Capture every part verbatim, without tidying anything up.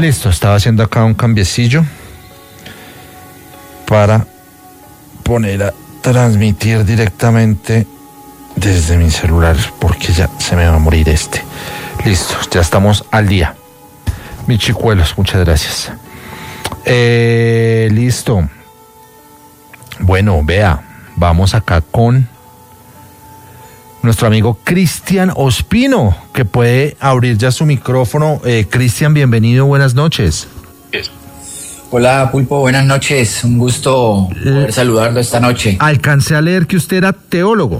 Listo, estaba haciendo acá un cambiecillo para poner a transmitir directamente desde mi celular, porque ya se me va a morir este. Listo, ya estamos al día. Mis chicuelos, muchas gracias. Eh, listo. Bueno, vea, vamos acá con nuestro amigo Cristian Ospino, que puede abrir ya su micrófono. Eh, Cristian, bienvenido, buenas noches. Hola, Pulpo, buenas noches. Un gusto poder saludarlo esta noche. Alcancé a leer que usted era teólogo.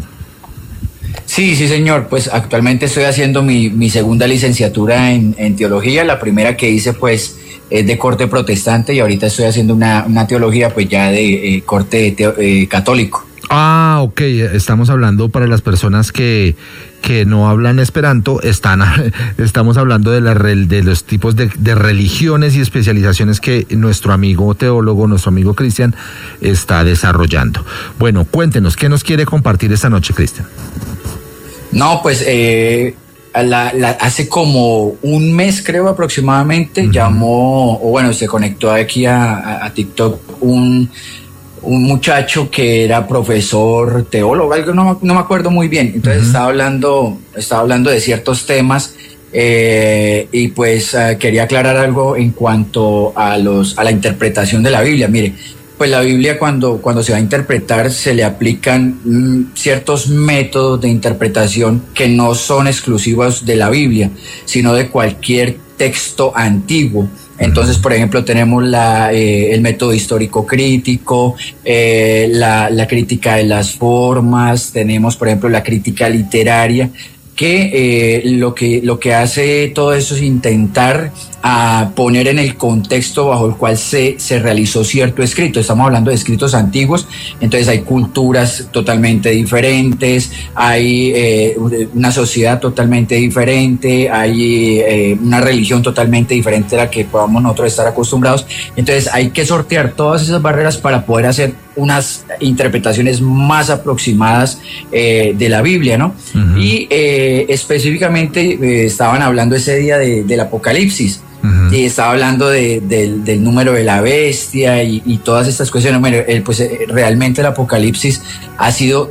Sí, sí, señor. Pues actualmente estoy haciendo mi, mi segunda licenciatura en, en teología. La primera que hice, pues, es de corte protestante y ahorita estoy haciendo una, una teología, pues, ya de eh, corte teo, eh, católico. Ah, ok. Estamos hablando para las personas que, que no hablan esperanto, están, estamos hablando de, la, de los tipos de, de religiones y especializaciones que nuestro amigo teólogo, nuestro amigo Cristian, está desarrollando. Bueno, cuéntenos, ¿qué nos quiere compartir esta noche, Cristian? No, pues eh, la, la, hace como un mes, creo aproximadamente, uh-huh. llamó, o bueno, se conectó aquí a, a, a TikTok un... un muchacho que era profesor teólogo, algo no, no me acuerdo muy bien. Entonces uh-huh. estaba hablando, estaba hablando de ciertos temas eh, y pues uh, quería aclarar algo en cuanto a los a la interpretación de la Biblia. Mire, pues la Biblia cuando, cuando se va a interpretar se le aplican mm, ciertos métodos de interpretación que no son exclusivos de la Biblia, sino de cualquier texto antiguo. Entonces, por ejemplo, tenemos la, eh, el método histórico crítico, eh, la, la crítica de las formas, tenemos, por ejemplo, la crítica literaria, que, eh, lo que lo que hace todo eso es intentar a poner en el contexto bajo el cual se, se realizó cierto escrito. Estamos hablando de escritos antiguos, entonces hay culturas totalmente diferentes, hay eh, una sociedad totalmente diferente, hay eh, una religión totalmente diferente a la que podamos nosotros estar acostumbrados. Entonces hay que sortear todas esas barreras para poder hacer unas interpretaciones más aproximadas eh, de la Biblia, ¿no? Uh-huh. Y eh, específicamente eh, estaban hablando ese día de, del Apocalipsis. Uh-huh. Y estaba hablando de, de, del número de la bestia y, y todas estas cuestiones. Bueno, el, pues realmente el Apocalipsis ha sido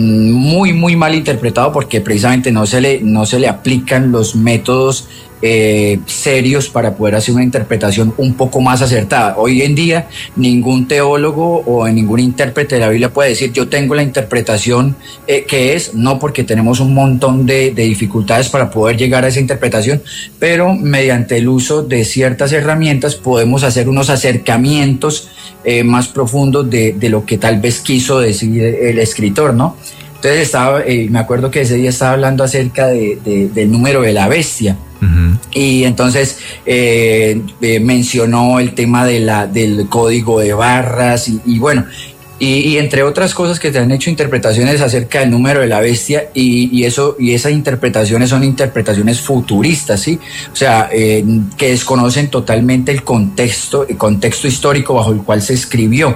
muy, muy mal interpretado porque precisamente no se le, no se le aplican los métodos eh, serios para poder hacer una interpretación un poco más acertada. Hoy en día ningún teólogo o ningún intérprete de la Biblia puede decir yo tengo la interpretación eh, que es, no, porque tenemos un montón de, de dificultades para poder llegar a esa interpretación, pero mediante el uso de ciertas herramientas podemos hacer unos acercamientos eh, más profundos de, de lo que tal vez quiso decir el escritor, ¿no? Entonces estaba, eh, me acuerdo que ese día estaba hablando acerca de, de, del número de la bestia. Uh-huh. Y entonces eh, eh, mencionó el tema de la, del código de barras y, y bueno, y, y entre otras cosas que se han hecho interpretaciones acerca del número de la bestia y, y eso y esas interpretaciones son interpretaciones futuristas, ¿sí? O sea, eh, que desconocen totalmente el contexto, el contexto histórico bajo el cual se escribió.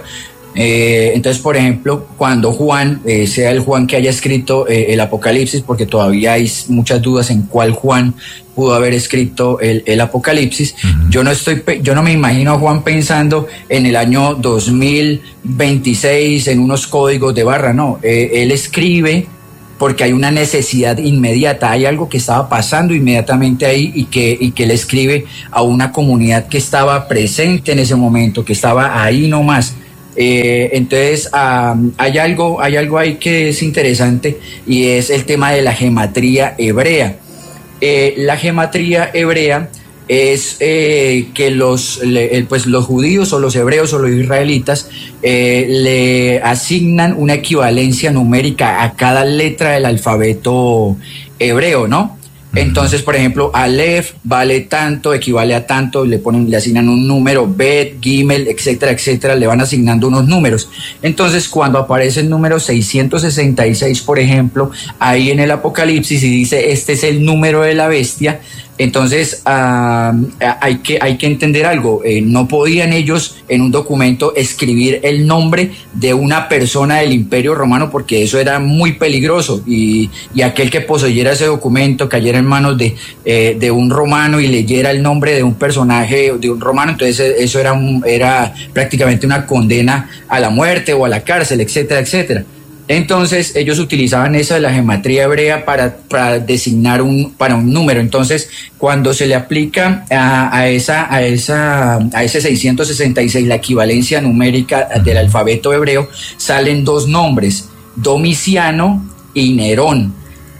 Eh, entonces, por ejemplo, cuando Juan, eh, sea el Juan que haya escrito eh, el Apocalipsis, porque todavía hay muchas dudas en cuál Juan pudo haber escrito el, el Apocalipsis, uh-huh. yo no estoy, yo no me imagino a Juan pensando en el año dos mil veintiséis en unos códigos de barra, no, eh, él escribe porque hay una necesidad inmediata, hay algo que estaba pasando inmediatamente ahí y que, y que él escribe a una comunidad que estaba presente en ese momento, que estaba ahí nomás. Eh, entonces um, hay algo hay algo ahí que es interesante y es el tema de la gematría hebrea. Eh, la gematría hebrea es eh, que los le, pues los judíos o los hebreos o los israelitas eh, le asignan una equivalencia numérica a cada letra del alfabeto hebreo, ¿no? Entonces, por ejemplo, Aleph vale tanto, equivale a tanto, le ponen, le asignan un número, Bet, Gimel, etcétera, etcétera, le van asignando unos números. Entonces, cuando aparece el número seiscientos sesenta y seis, por ejemplo, ahí en el Apocalipsis y dice, este es el número de la bestia, entonces uh, hay que, hay que entender algo, eh, no podían ellos en un documento escribir el nombre de una persona del Imperio Romano porque eso era muy peligroso y, y aquel que poseyera ese documento, cayera en en manos de, eh, de un romano y leyera el nombre de un personaje de un romano, entonces eso era, un, era prácticamente una condena a la muerte o a la cárcel, etcétera, etcétera. Entonces ellos utilizaban esa de la gematría hebrea para, para designar un, para un número. Entonces cuando se le aplica a, a, esa, a, esa, a ese seiscientos sesenta y seis la equivalencia numérica del alfabeto hebreo, salen dos nombres, Domiciano y Nerón,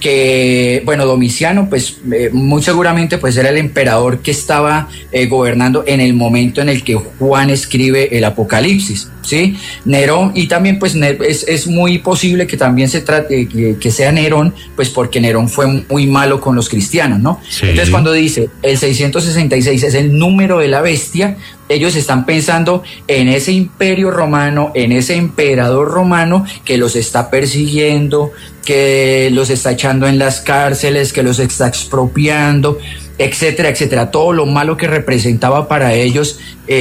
que, bueno, Domiciano, pues eh, muy seguramente pues era el emperador que estaba eh, gobernando en el momento en el que Juan escribe el Apocalipsis, ¿sí? Nerón, y también pues es, es muy posible que también se trate, que, que sea Nerón, pues porque Nerón fue muy malo con los cristianos, ¿no? Sí. Entonces cuando dice el seiscientos sesenta y seis es el número de la bestia, ellos están pensando en ese imperio romano, en ese emperador romano que los está persiguiendo, que los está echando en las cárceles, que los está expropiando, etcétera, etcétera. Todo lo malo que representaba para ellos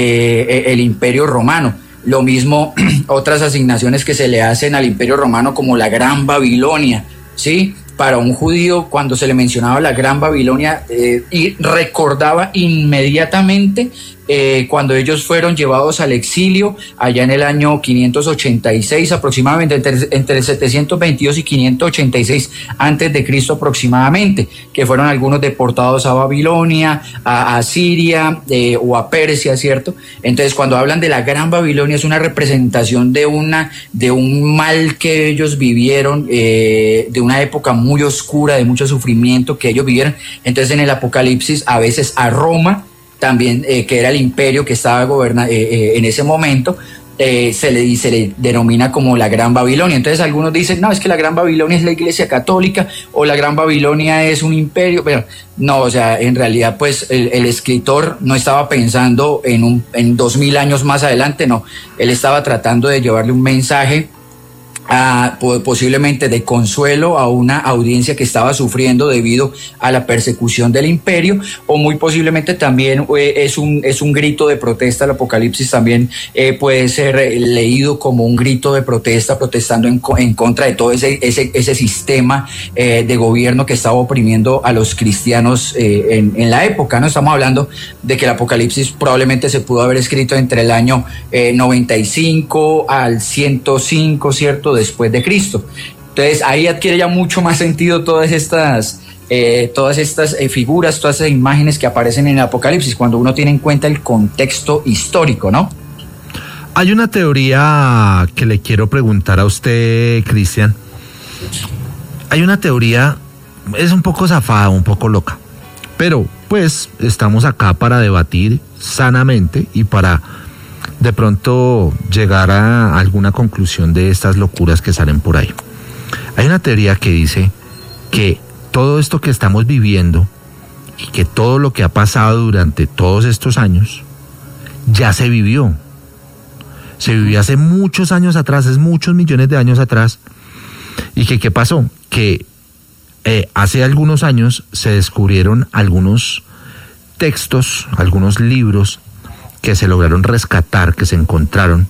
eh, el imperio romano. Lo mismo otras asignaciones que se le hacen al imperio romano como la Gran Babilonia, ¿sí? Para un judío, cuando se le mencionaba la Gran Babilonia, eh, y recordaba inmediatamente eh, cuando ellos fueron llevados al exilio allá en el año quinientos ochenta y seis aproximadamente, entre, entre setecientos veintidós y quinientos ochenta y seis antes de Cristo aproximadamente, que fueron algunos deportados a Babilonia, a, a Siria eh, o a Persia, ¿cierto? Entonces cuando hablan de la Gran Babilonia es una representación de, una, de un mal que ellos vivieron, eh, de una época muy oscura, de mucho sufrimiento que ellos vivieron. Entonces en el Apocalipsis a veces a Roma también, eh, que era el imperio que estaba gobernando eh, eh, en ese momento, eh, se, le, se le denomina como la Gran Babilonia. Entonces algunos dicen, no, es que la Gran Babilonia es la Iglesia Católica o la Gran Babilonia es un imperio, pero no, o sea, en realidad pues el, el escritor no estaba pensando en, un, en dos mil años más adelante, no, él estaba tratando de llevarle un mensaje a, posiblemente de consuelo a una audiencia que estaba sufriendo debido a la persecución del imperio, o muy posiblemente también eh, es, un, es un grito de protesta. El Apocalipsis también eh, puede ser leído como un grito de protesta, protestando en, en contra de todo ese, ese, ese sistema eh, de gobierno que estaba oprimiendo a los cristianos eh, en, en la época, ¿no? Estamos hablando de que el Apocalipsis probablemente se pudo haber escrito entre el año eh, noventa y cinco al ciento cinco, ¿cierto?, después de Cristo. Entonces ahí adquiere ya mucho más sentido todas estas eh, todas estas eh, figuras, todas esas imágenes que aparecen en el Apocalipsis, cuando uno tiene en cuenta el contexto histórico, ¿no? Hay una teoría que le quiero preguntar a usted, Cristian. Hay una teoría, es un poco zafada, un poco loca, pero pues estamos acá para debatir sanamente y para de pronto llegar a alguna conclusión de estas locuras que salen por ahí. Hay una teoría que dice que todo esto que estamos viviendo y que todo lo que ha pasado durante todos estos años ya se vivió. Se vivió hace muchos años atrás, es muchos millones de años atrás. ¿Y que qué pasó? Que eh, hace algunos años se descubrieron algunos textos, algunos libros que se lograron rescatar, que se encontraron,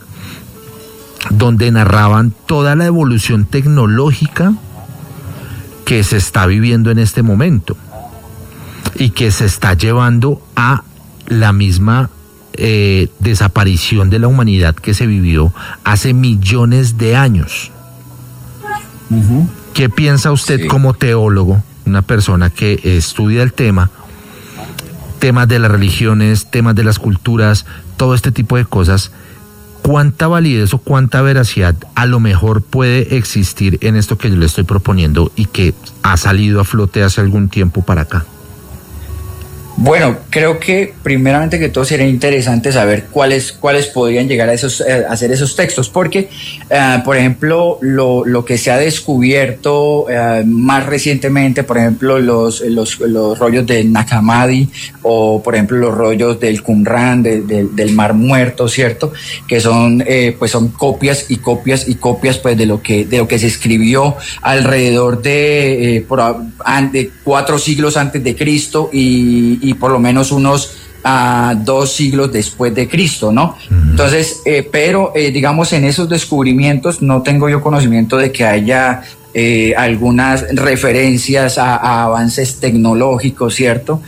donde narraban toda la evolución tecnológica que se está viviendo en este momento y que se está llevando a la misma eh, desaparición de la humanidad que se vivió hace millones de años. Uh-huh. ¿Qué piensa usted sí. como teólogo, una persona que estudia el tema, temas de las religiones, temas de las culturas, todo este tipo de cosas? ¿Cuánta validez o cuánta veracidad a lo mejor puede existir en esto que yo le estoy proponiendo y que ha salido a flote hace algún tiempo para acá? Bueno, creo que primeramente que todo sería interesante saber cuáles cuáles podrían llegar a esos a hacer esos textos, porque uh, por ejemplo lo, lo que se ha descubierto uh, más recientemente, por ejemplo los, los los rollos del Nag Hammadi, o por ejemplo los rollos del Qumran, de, de, del Mar Muerto, cierto, que son eh, pues son copias y copias y copias pues de lo que de lo que se escribió alrededor de, eh, por, de cuatro siglos antes de Cristo y y por lo menos unos uh, dos siglos después de Cristo, ¿no? Uh-huh. Entonces, eh, pero eh, digamos en esos descubrimientos no tengo yo conocimiento de que haya eh, algunas referencias a, a avances tecnológicos, ¿cierto?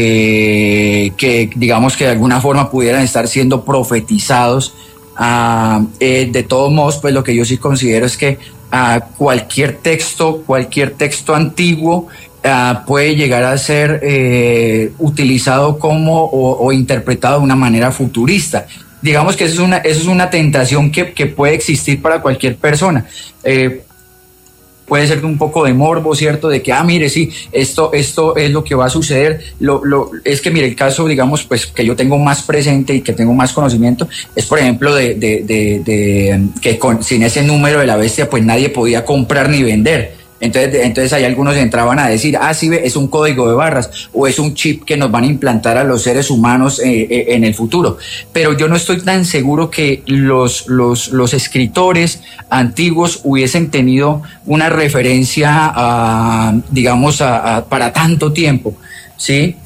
Eh, que digamos que de alguna forma pudieran estar siendo profetizados. Uh, eh, de todos modos, pues lo que yo sí considero es que uh, cualquier texto, cualquier texto antiguo uh, puede llegar a ser eh, utilizado como o, o interpretado de una manera futurista. Digamos que eso es una, eso es una tentación que, que puede existir para cualquier persona. Eh, Puede ser un poco de morbo, ¿cierto? De que, ah, mire, sí, esto, esto es lo que va a suceder. Lo, lo, es que, mire, el caso, digamos, pues, que yo tengo más presente y que tengo más conocimiento, es, por ejemplo, de, de, de, de que con, sin ese número de la bestia, pues nadie podía comprar ni vender. Entonces, entonces ahí algunos entraban a decir, ah, sí, es un código de barras o es un chip que nos van a implantar a los seres humanos eh, eh, en el futuro. Pero yo no estoy tan seguro que los, los, los escritores antiguos hubiesen tenido una referencia, a, digamos, a, a, para tanto tiempo, ¿sí?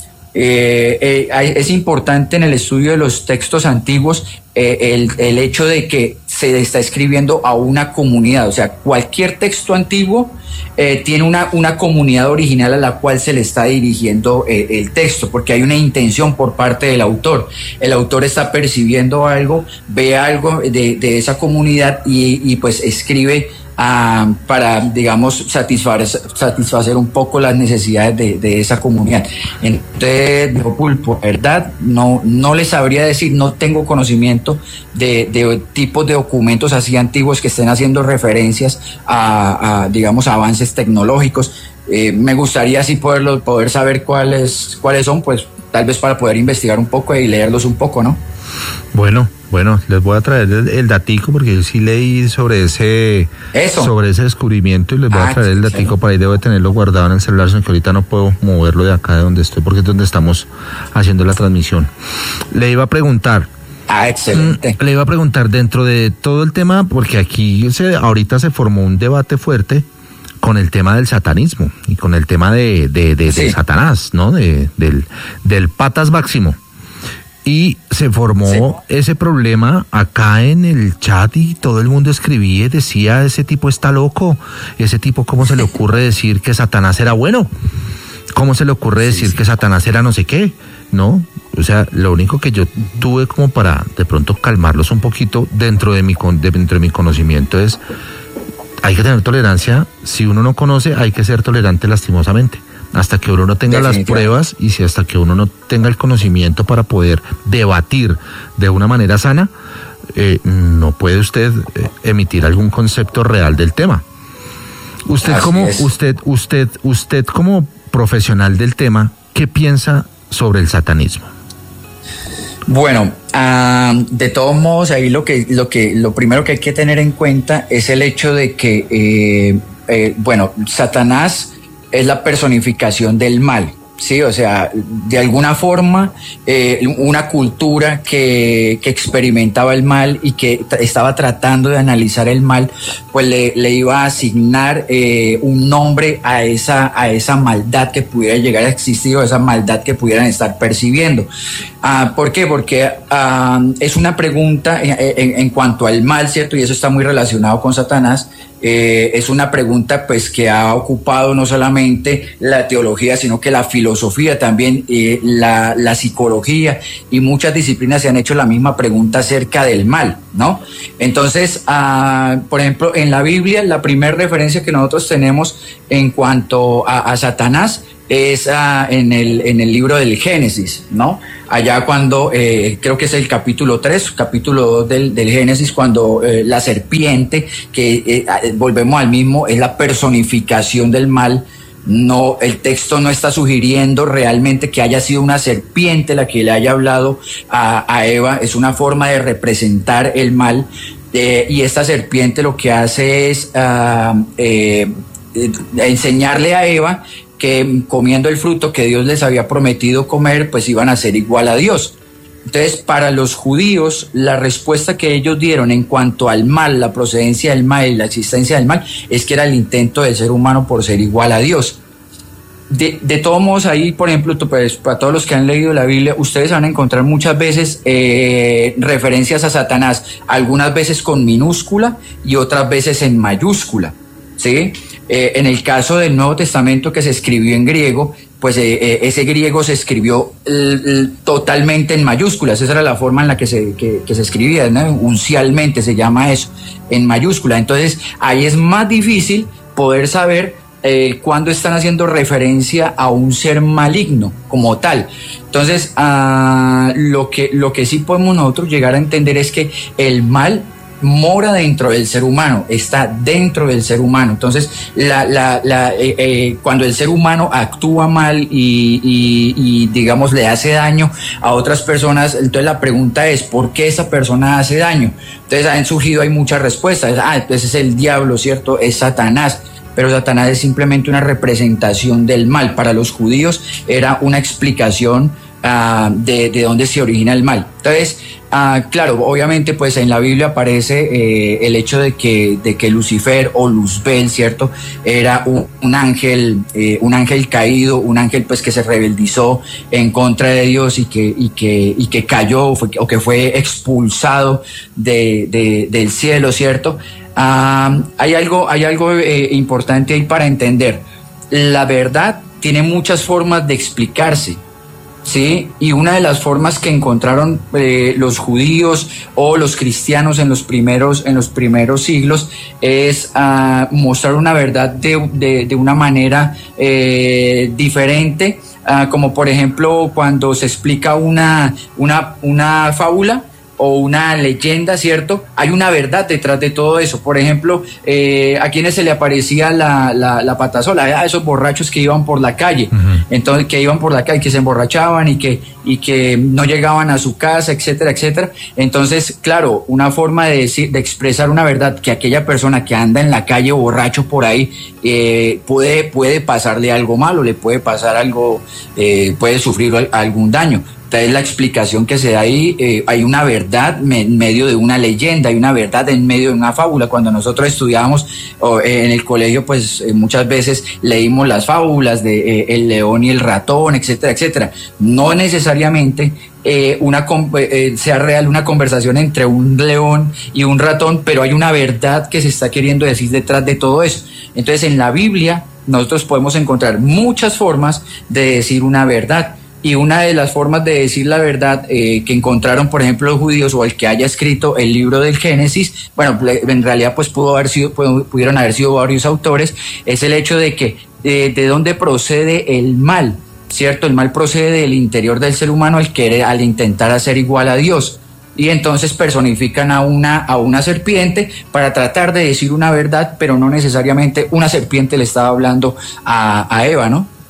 Eh, eh, es importante en el estudio de los textos antiguos eh, el, el hecho de que se está escribiendo a una comunidad, o sea, cualquier texto antiguo eh, tiene una, una comunidad original a la cual se le está dirigiendo eh, el texto, porque hay una intención por parte del autor. El autor está percibiendo algo, ve algo de, de esa comunidad y, y pues escribe Uh, para, digamos, satisfacer, satisfacer un poco las necesidades de, de esa comunidad. Entonces, digo, Pulpo, verdad, no, no les sabría decir, no tengo conocimiento de, de tipos de documentos así antiguos que estén haciendo referencias a, a digamos, a avances tecnológicos. Eh, me gustaría así poderlo, poder saber cuáles, cuáles son, pues tal vez para poder investigar un poco y leerlos un poco, ¿no? Bueno, bueno, les voy a traer el, el datico porque yo sí leí sobre ese Eso. sobre ese descubrimiento y les voy ah, a traer el datico sí. Para ahí debo de tenerlo guardado en el celular, sino que ahorita no puedo moverlo de acá de donde estoy porque es donde estamos haciendo la transmisión. Le iba a preguntar. Ah, excelente. Le iba a preguntar dentro de todo el tema, porque aquí se, ahorita se formó un debate fuerte con el tema del satanismo y con el tema de, de, de, sí. de Satanás, ¿no? De, del, del patas máximo. Y se formó sí. ese problema acá en el chat y todo el mundo escribía y decía, ese tipo está loco, ese tipo, ¿cómo se le ocurre decir que Satanás era bueno? ¿Cómo se le ocurre decir sí, sí. que Satanás era no sé qué? ¿No? O sea, lo único que yo tuve como para de pronto calmarlos un poquito dentro de mi, dentro de mi conocimiento es, hay que tener tolerancia, si uno no conoce hay que ser tolerante lastimosamente. Hasta que uno no tenga las pruebas y si hasta que uno no tenga el conocimiento para poder debatir de una manera sana, eh, no puede usted eh, emitir algún concepto real del tema. Usted Así como es. usted usted usted como profesional del tema, ¿qué piensa sobre el satanismo? Bueno, uh, de todos modos ahí lo que lo que lo primero que hay que tener en cuenta es el hecho de que eh, eh, bueno, Satanás es la personificación del mal, ¿sí? O sea, de alguna forma, eh, una cultura que, que experimentaba el mal y que t- estaba tratando de analizar el mal, pues le, le iba a asignar eh, un nombre a esa, a esa maldad que pudiera llegar a existir o esa maldad que pudieran estar percibiendo. Ah, ¿por qué? Porque ah, es una pregunta en, en, en cuanto al mal, ¿cierto? Y eso está muy relacionado con Satanás. Eh, es una pregunta pues que ha ocupado no solamente la teología, sino que la filosofía también, eh, la, la psicología y muchas disciplinas se han hecho la misma pregunta acerca del mal, ¿no? Entonces, ah, por ejemplo, en la Biblia, la primera referencia que nosotros tenemos en cuanto a, a Satanás es uh, en el en el libro del Génesis, ¿no? Allá cuando, eh, creo que es el capítulo tres, capítulo dos del, del Génesis, cuando eh, la serpiente, que eh, volvemos al mismo, es la personificación del mal. No, el texto no está sugiriendo realmente que haya sido una serpiente la que le haya hablado a, a Eva, es una forma de representar el mal, eh, y esta serpiente lo que hace es uh, eh, enseñarle a Eva que comiendo el fruto que Dios les había prometido comer, pues iban a ser igual a Dios. Entonces, para los judíos, la respuesta que ellos dieron en cuanto al mal, la procedencia del mal y la existencia del mal, es que era el intento del ser humano por ser igual a Dios. De, de todos modos, ahí, por ejemplo, pues, para todos los que han leído la Biblia, ustedes van a encontrar muchas veces eh, referencias a Satanás, algunas veces con minúscula y otras veces en mayúscula, ¿sí? Eh, en el caso del Nuevo Testamento que se escribió en griego, pues eh, eh, ese griego se escribió l, l, totalmente en mayúsculas. Esa era la forma en la que se, que, que se escribía, ¿no? Uncialmente se llama eso, en mayúscula. Entonces ahí es más difícil poder saber eh, cuándo están haciendo referencia a un ser maligno como tal. Entonces uh, lo que, lo que sí podemos nosotros llegar a entender es que el mal mora dentro del ser humano, está dentro del ser humano. Entonces, la, la, la, eh, eh, cuando el ser humano actúa mal y, y, y, digamos, le hace daño a otras personas, entonces la pregunta es, ¿por qué esa persona hace daño? Entonces, han surgido, hay muchas respuestas. Ah, entonces es el diablo, ¿cierto? Es Satanás. Pero Satanás es simplemente una representación del mal. Para los judíos era una explicación uh, de, de dónde se origina el mal. Entonces, uh, claro, obviamente pues en la Biblia aparece eh, el hecho de que, de que Lucifer o Luzbel, ¿cierto? Era un, un ángel, eh, un ángel caído, un ángel pues que se rebeldizó en contra de Dios y que, y que, y que cayó fue, o que fue expulsado de, de, del cielo, ¿cierto? Uh, hay algo, hay algo eh, importante ahí para entender. La verdad tiene muchas formas de explicarse, ¿sí? Y una de las formas que encontraron eh, los judíos o los cristianos en los primeros, en los primeros siglos es uh, mostrar una verdad de, de, de una manera eh, diferente, uh, como por ejemplo cuando se explica una, una, una fábula o una leyenda, ¿cierto? Hay una verdad detrás de todo eso. Por ejemplo, eh, a quienes se le aparecía la, la, la patasola, a esos borrachos que iban por la calle, uh-huh. entonces que iban por la calle, que se emborrachaban y que, y que no llegaban a su casa, etcétera, etcétera. Entonces, claro, una forma de decir, de expresar una verdad, que aquella persona que anda en la calle borracho por ahí, eh, puede, puede pasarle algo malo, le puede pasar algo, eh, puede sufrir algún daño. Entonces la explicación que se da ahí, eh, hay una verdad en medio de una leyenda, hay una verdad en medio de una fábula. Cuando nosotros estudiábamos oh, eh, en el colegio, pues eh, muchas veces leímos las fábulas de eh, el león y el ratón, etcétera, etcétera. No necesariamente eh, una eh, sea real una conversación entre un león y un ratón, pero hay una verdad que se está queriendo decir detrás de todo eso. Entonces en la Biblia nosotros podemos encontrar muchas formas de decir una verdad. Y una de las formas de decir la verdad eh, que encontraron, por ejemplo, los judíos o el que haya escrito el libro del Génesis, bueno, en realidad pues pudo haber sido, pudieron haber sido varios autores, es el hecho de que eh, de dónde procede el mal, ¿cierto? El mal procede del interior del ser humano al querer, al intentar hacer igual a Dios. Y entonces personifican a una, a una serpiente para tratar de decir una verdad, pero no necesariamente una serpiente le estaba hablando a, a Eva, ¿no?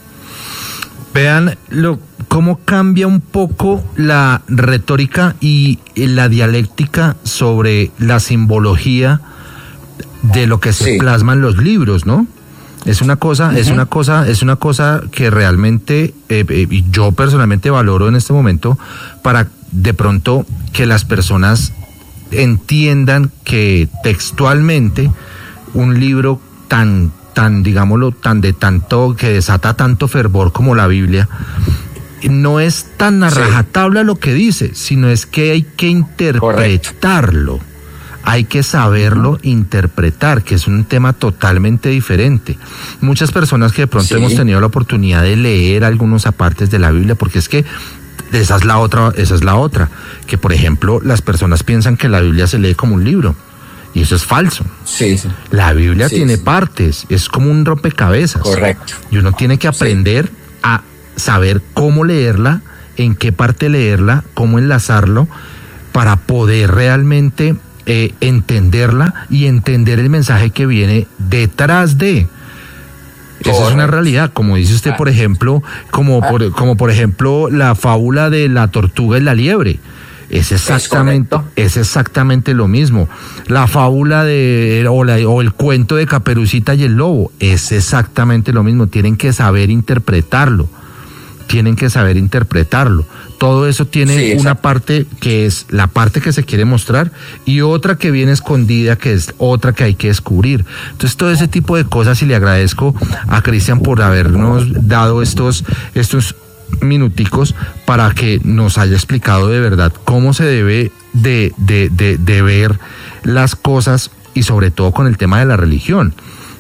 Vean lo, cómo cambia un poco la retórica y la dialéctica sobre la simbología de lo que se sí. plasma en los libros, ¿no? Es una cosa, uh-huh. es una cosa, es una cosa que realmente eh, eh, yo personalmente valoro en este momento para de pronto que las personas entiendan que textualmente un libro tan tan, digámoslo, tan de tanto, que desata tanto fervor como la Biblia, no es tan a sí. rajatabla lo que dice, sino es que hay que interpretarlo. Correcto. Hay que saberlo uh-huh. interpretar, que es un tema totalmente diferente. Muchas personas que de pronto sí. hemos tenido la oportunidad de leer algunos apartes de la Biblia, porque es que esa es la otra, esa es la otra, que por ejemplo las personas piensan que la Biblia se lee como un libro. Y eso es falso. Sí, sí. La Biblia sí, tiene sí. partes, es como un rompecabezas. Correcto. Y uno tiene que aprender sí. a saber cómo leerla, en qué parte leerla, cómo enlazarlo, para poder realmente eh, entenderla y entender el mensaje que viene detrás de. Esa Correcto. Es una realidad, como dice usted, por ejemplo, como por, como por ejemplo la fábula de la tortuga y la liebre. Es exactamente, es, es exactamente lo mismo. La fábula de o, la, o el cuento de Caperucita y el lobo es exactamente lo mismo. Tienen que saber interpretarlo. Tienen que saber interpretarlo. Todo eso tiene sí, una parte que es la parte que se quiere mostrar y otra que viene escondida, que es otra que hay que descubrir. Entonces todo ese tipo de cosas, y le agradezco a Cristian por habernos dado estos estos minuticos para que nos haya explicado de verdad cómo se debe de, de, de, de ver las cosas, y sobre todo con el tema de la religión.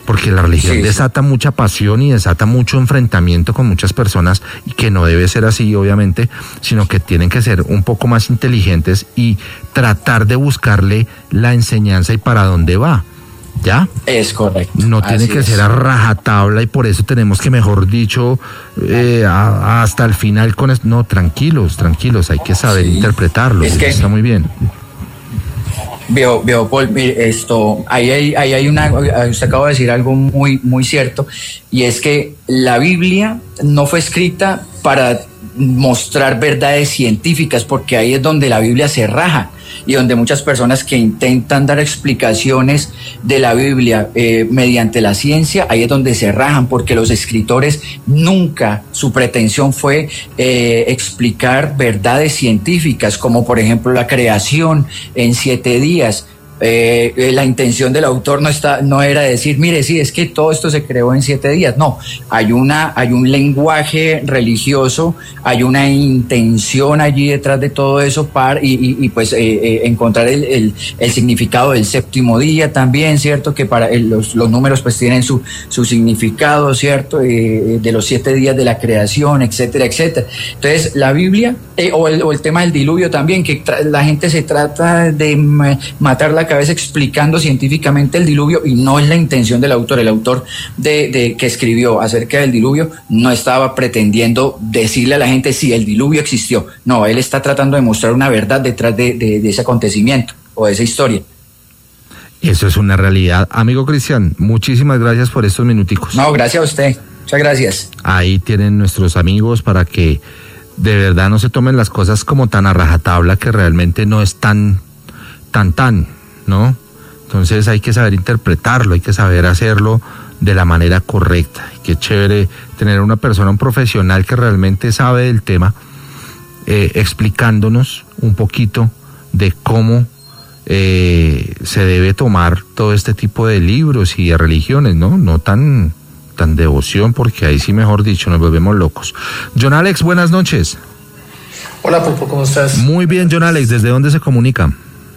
porque la religión sí, desata sí. mucha pasión y desata mucho enfrentamiento con muchas personas, y que no debe ser así, obviamente, sino que tienen que ser un poco más inteligentes y tratar de buscarle la enseñanza y para dónde va. ¿Ya? Es correcto. No tiene Así que es. ser a rajatabla, y por eso tenemos que, mejor dicho, eh, a, hasta el final con esto. No, tranquilos, tranquilos, hay que saber sí. interpretarlo. Es que está muy bien. Veo, veo, Paul, esto, ahí hay, ahí hay una, usted acaba de decir algo muy, muy cierto, y es que la Biblia no fue escrita para mostrar verdades científicas, porque ahí es donde la Biblia se raja, y donde muchas personas que intentan dar explicaciones de la Biblia eh, mediante la ciencia, ahí es donde se rajan, porque los escritores nunca, su pretensión fue eh, explicar verdades científicas, como por ejemplo la creación en siete días. Eh, la intención del autor no está, no era decir, mire, sí, es que todo esto se creó en siete días. No, hay una, hay un lenguaje religioso, hay una intención allí detrás de todo eso para y, y, y pues eh, eh, encontrar el, el, el significado del séptimo día también, cierto, que para el, los, los números pues tienen su, su significado, cierto, eh, de los siete días de la creación, etcétera, etcétera. Entonces la Biblia eh, o, el, o el tema del diluvio también, que tra- la gente se trata de m- matar la cabeza explicando científicamente el diluvio, y no es la intención del autor. El autor de, de que escribió acerca del diluvio no estaba pretendiendo decirle a la gente si el diluvio existió. No, él está tratando de mostrar una verdad detrás de, de, de ese acontecimiento o de esa historia. Eso es una realidad. Amigo Cristian, muchísimas gracias por estos minuticos. No, gracias a usted. Muchas gracias. Ahí tienen nuestros amigos para que de verdad no se tomen las cosas como tan a rajatabla, que realmente no es tan, tan, tan, ¿no? Entonces hay que saber interpretarlo, hay que saber hacerlo de la manera correcta. Qué chévere tener una persona, un profesional que realmente sabe del tema, eh, explicándonos un poquito de cómo eh, se debe tomar todo este tipo de libros y de religiones, ¿no? No tan, tan devoción, porque ahí sí, mejor dicho, nos volvemos locos. John Alex, buenas noches. Hola, Pulpo, ¿cómo estás? Muy bien, John Alex, ¿desde dónde se comunica?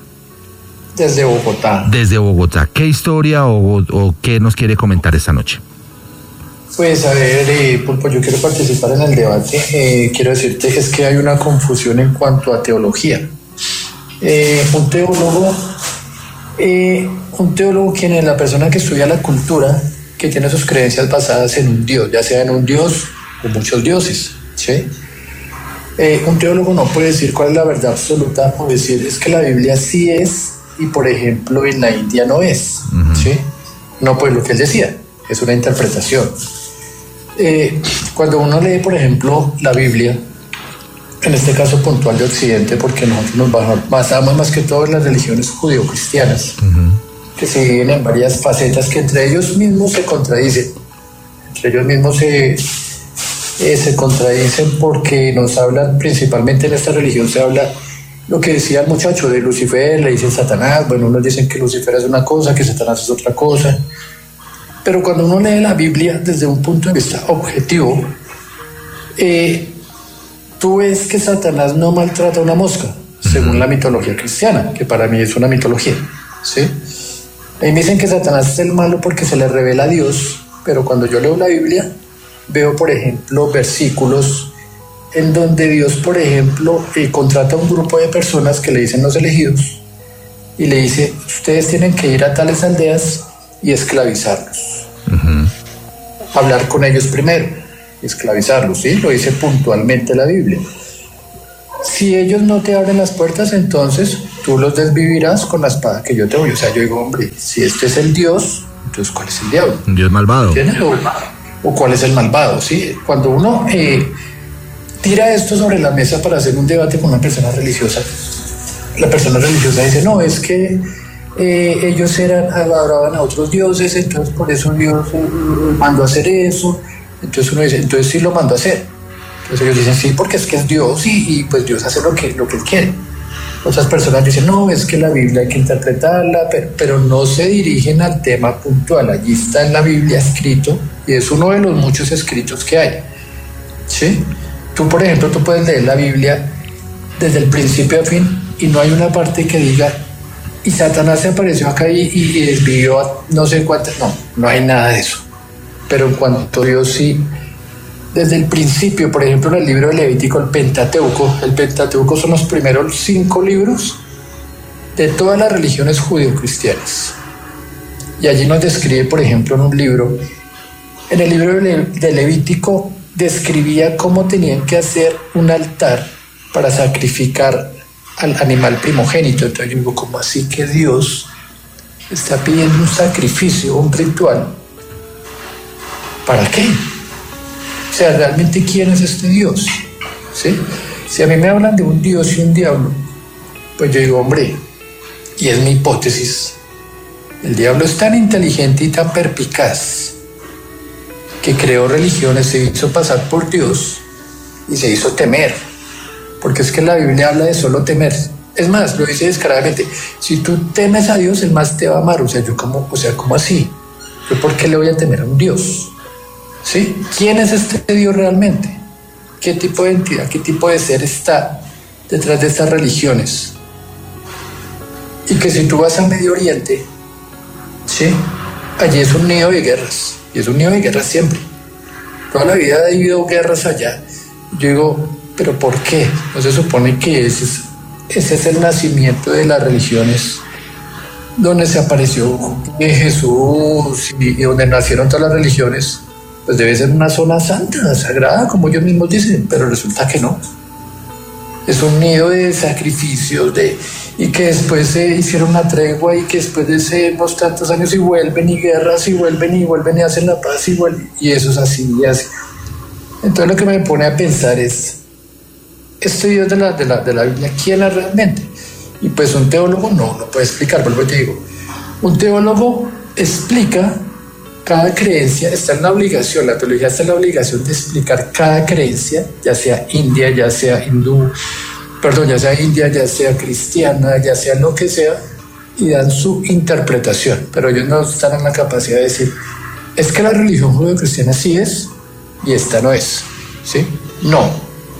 Desde Bogotá. Desde Bogotá. ¿Qué historia o, o qué nos quiere comentar esta noche? Pues a ver, eh, Pulpo, yo quiero participar en el debate. Eh, quiero decirte que es que hay una confusión en cuanto a teología. Eh, un teólogo, eh, un teólogo quien es la persona que estudia la cultura, que tiene sus creencias basadas en un Dios, ya sea en un Dios o muchos dioses, ¿sí? Eh, un teólogo no puede decir cuál es la verdad absoluta, o decir es que la Biblia sí es y por ejemplo en la India no es, uh-huh. ¿sí? No, pues lo que él decía, es una interpretación. Eh, cuando uno lee, por ejemplo, la Biblia, en este caso puntual de Occidente, porque nosotros nos basamos más que todo en las religiones judío-cristianas, uh-huh. que se dividen en varias facetas que entre ellos mismos se contradicen, entre ellos mismos se, eh, se contradicen porque nos hablan, principalmente en esta religión se habla lo que decía el muchacho de Lucifer, le dicen Satanás. Bueno, unos dicen que Lucifer es una cosa, que Satanás es otra cosa, pero cuando uno lee la Biblia desde un punto de vista objetivo, eh, tú ves que Satanás no maltrata a una mosca, según la mitología cristiana, que para mí es una mitología, ¿sí? Ahí me dicen que Satanás es el malo porque se le revela a Dios, pero cuando yo leo la Biblia, veo, por ejemplo, versículos en donde Dios, por ejemplo, eh, contrata a un grupo de personas que le dicen los elegidos, y le dice, ustedes tienen que ir a tales aldeas y esclavizarlos. Uh-huh. Hablar con ellos primero, esclavizarlos, ¿sí? Lo dice puntualmente la Biblia. Si ellos no te abren las puertas, entonces tú los desvivirás con la espada que yo te doy. O sea, yo digo, hombre, si este es el Dios, entonces ¿cuál es el diablo? Un Dios malvado. O, o cuál es el malvado, ¿sí? Cuando uno eh, tira esto sobre la mesa para hacer un debate con una persona religiosa, la persona religiosa dice, no, es que eh, ellos eran, adoraban a otros dioses, entonces por eso Dios eh, mandó a hacer eso. Entonces uno dice, entonces sí lo mandó a hacer. Entonces ellos dicen, sí, porque es que es Dios y, y pues Dios hace lo que, lo que él quiere. Otras personas dicen, no, es que la Biblia hay que interpretarla, pero, pero no se dirigen al tema puntual. Allí está en la Biblia escrito, y es uno de los muchos escritos que hay, ¿sí? Tú, por ejemplo, tú puedes leer la Biblia desde el principio a fin y no hay una parte que diga y Satanás se apareció acá y, y, y desvivió a no sé cuántas. No, no hay nada de eso. Pero en cuanto a Dios sí, desde el principio, por ejemplo, en el libro de Levítico, el Pentateuco, el Pentateuco son los primeros cinco libros de todas las religiones judeocristianas. Y allí nos describe, por ejemplo, en un libro, en el libro de Levítico describía cómo tenían que hacer un altar para sacrificar al animal primogénito. Entonces yo digo, ¿cómo así que Dios está pidiendo un sacrificio, un ritual? ¿Para qué? O sea, ¿realmente quién es este Dios? ¿Sí? Si a mí me hablan de un Dios y un diablo, pues yo digo, hombre, y es mi hipótesis, el diablo es tan inteligente y tan perspicaz que creó religiones, se hizo pasar por Dios y se hizo temer, porque es que la Biblia habla de solo temer. Es más, lo dice descaradamente, si tú temes a Dios, el más te va a amar. O sea, yo como, o sea, ¿cómo así? ¿Yo por qué le voy a temer a un Dios? ¿Sí? ¿Quién es este Dios realmente? ¿Qué tipo de entidad, qué tipo de ser está detrás de estas religiones? Y que si tú vas al Medio Oriente, ¿sí? Allí es un nido de guerras, y es un nido de guerras siempre. Toda la vida ha habido guerras allá. Yo digo, ¿pero por qué? ¿No se supone que ese es, ese es el nacimiento de las religiones, donde se apareció Jesús y, y donde nacieron todas las religiones? Pues debe ser una zona santa, sagrada, como ellos mismos dicen, pero resulta que no. Es un nido de sacrificios, de, y que después se hicieron una tregua y que después de ese, unos tantos años y vuelven y guerras y vuelven y vuelven y hacen la paz y vuelven, y eso es así y así. Entonces lo que me pone a pensar es, este Dios de la, de la, de la Biblia, ¿quién es realmente? Y pues un teólogo no lo puede explicar, por lo que te digo. Un teólogo explica cada creencia, está en la obligación, la teología está en la obligación de explicar cada creencia, ya sea india, ya sea hindú, perdón, ya sea india, ya sea cristiana, ya sea lo que sea, y dan su interpretación, pero ellos no están en la capacidad de decir, es que la religión judeocristiana sí es, y esta no es, ¿sí? No,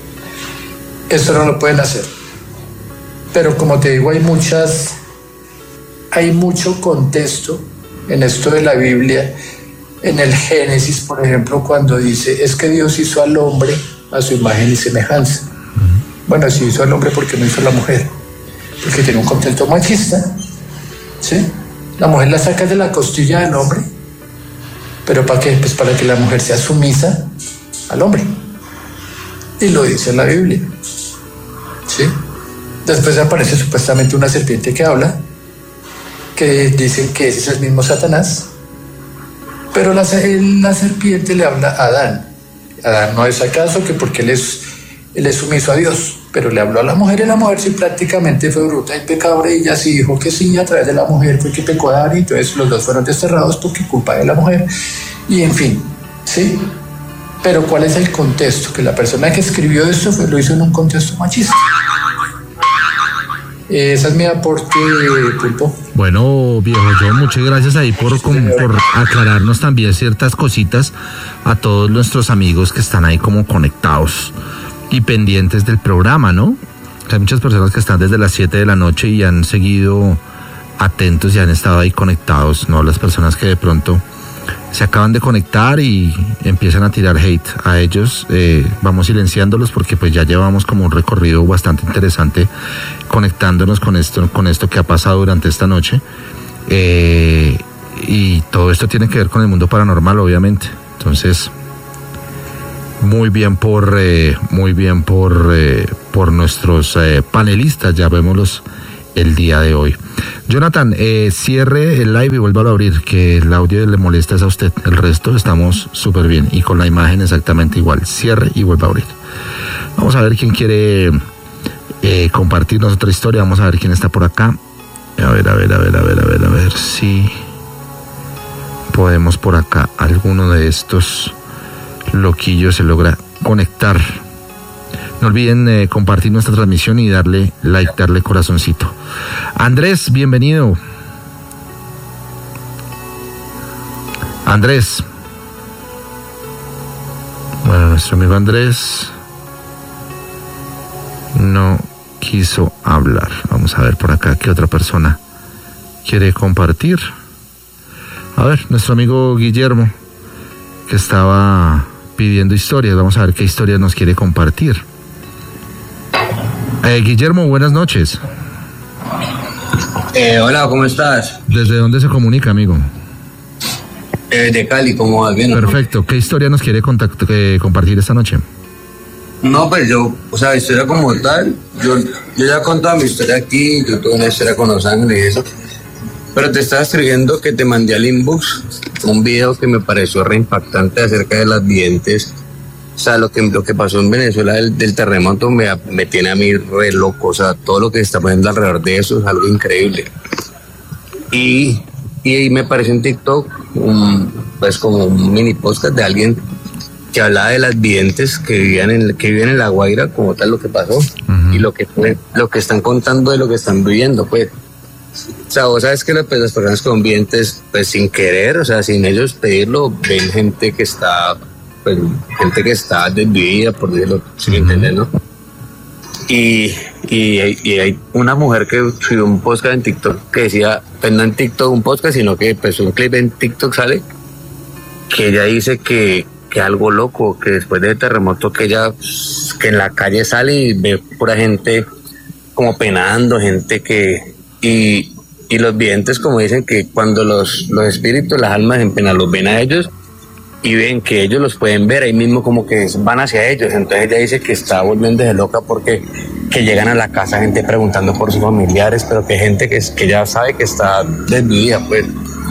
eso no lo pueden hacer. Pero como te digo, hay muchas, hay mucho contexto en esto de la Biblia. En el Génesis, por ejemplo, cuando dice, es que Dios hizo al hombre a su imagen y semejanza. Bueno, si hizo al hombre, ¿por qué no hizo a la mujer? Porque tiene un contexto machista, ¿sí? La mujer la saca de la costilla del hombre, ¿pero para qué? Pues para que la mujer sea sumisa al hombre. Y lo dice en la Biblia, ¿sí? Después aparece supuestamente una serpiente que habla, que dicen que ese es el mismo Satanás, pero la, la serpiente le habla a Adán. Adán no es acaso que porque él es, él es sumiso a Dios, pero le habló a la mujer, y la mujer sí prácticamente fue bruta y pecadora, y ella sí dijo que sí, a través de la mujer fue que pecó Adán, y entonces los dos fueron desterrados porque culpa de la mujer, y en fin, ¿sí? Pero ¿cuál es el contexto? Que la persona que escribió esto fue, lo hizo en un contexto machista. Esa es mi aporte, Pulpo. Bueno, viejo John, muchas gracias ahí por, con, por aclararnos también ciertas cositas a todos nuestros amigos que están ahí como conectados y pendientes del programa, ¿no? Hay muchas personas que están desde las siete de la noche y han seguido atentos y han estado ahí conectados, ¿no? Las personas que de pronto se acaban de conectar y empiezan a tirar hate a ellos, eh, vamos silenciándolos porque pues ya llevamos como un recorrido bastante interesante conectándonos con esto, con esto que ha pasado durante esta noche, eh, y todo esto tiene que ver con el mundo paranormal, obviamente. Entonces, muy bien por eh, muy bien por eh, por nuestros eh, panelistas, ya vémoslos el día de hoy. Jonathan, eh, cierre el live y vuelva a abrir, que el audio le molesta a usted. El resto estamos súper bien y con la imagen exactamente igual. Cierre y vuelva a abrir. Vamos a ver quién quiere eh, compartirnos otra historia. Vamos a ver quién está por acá. A ver, a ver, a ver, a ver, a ver, a ver si podemos por acá alguno de estos loquillos se logra conectar. No olviden eh, compartir nuestra transmisión y darle like, darle corazoncito. Andrés, bienvenido. Andrés. Bueno, nuestro amigo Andrés no quiso hablar. Vamos a ver por acá qué otra persona quiere compartir. A ver, nuestro amigo Guillermo, que estaba pidiendo historias. Vamos a ver qué historias nos quiere compartir. Eh, Guillermo, buenas noches. Eh, hola, ¿cómo estás? ¿Desde dónde se comunica, amigo? Eh, de Cali, ¿cómo vas? ¿Bien? Perfecto. ¿Qué historia nos quiere contact- eh, compartir esta noche? No, pues yo, o sea, historia como tal, yo, yo ya he contado mi historia aquí, yo tuve una historia con los sangre y eso, pero te estaba escribiendo que te mandé al inbox un video que me pareció re impactante acerca de las videntes. O sea, lo que, lo que pasó en Venezuela del, del terremoto me, me tiene a mí re loco, o sea, todo lo que se está poniendo alrededor de eso es algo increíble. Y, y me pareció en TikTok, un, pues como un mini podcast de alguien que hablaba de las videntes que vivían en, que viven en La Guaira, como tal lo que pasó, uh-huh. y lo que fue, lo que están contando de lo que están viviendo, pues. O sea, vos sabes que las, las personas con videntes, pues sin querer, o sea, sin ellos pedirlo, ven gente que está, pues, gente que está desvivida, por decirlo, si me entiendes, ¿no? Y, y, y hay una mujer que subió un podcast en TikTok que decía, pues no en TikTok un podcast, sino que pues un clip en TikTok sale, que ella dice que, que algo loco, que después del terremoto que ella, que en la calle sale y ve pura gente como penando, gente que, y, y los videntes como dicen que cuando los, los espíritus, las almas en pena los ven a ellos, y ven que ellos los pueden ver ahí mismo como que van hacia ellos. Entonces ella dice que está volviéndose loca porque que llegan a la casa gente preguntando por sus familiares, pero que gente que, que ya sabe que está desvivida, pues,